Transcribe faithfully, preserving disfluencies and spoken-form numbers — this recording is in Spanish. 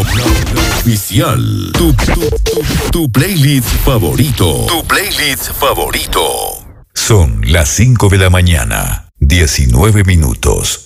Oficial. Tu, tu, tu, tu playlist favorito. Tu playlist favorito. Son las cinco de la mañana, diecinueve minutos.